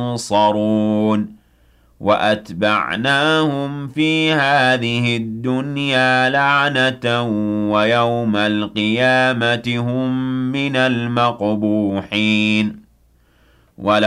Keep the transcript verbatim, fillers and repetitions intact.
يُنصَرُونَ وَأَتْبَعْنَاهُمْ فِي هَٰذِهِ الدُّنْيَا لَعْنَةً وَيَوْمَ الْقِيَامَةِ هُم مِّنَ الْمَقْبُوحِينَ